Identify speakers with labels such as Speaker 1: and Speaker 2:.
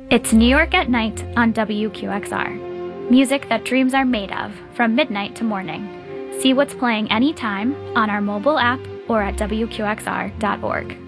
Speaker 1: It's New York at Night on WQXR. Music that dreams are made of, from midnight to morning. See what's playing anytime on our mobile app or at WQXR.org.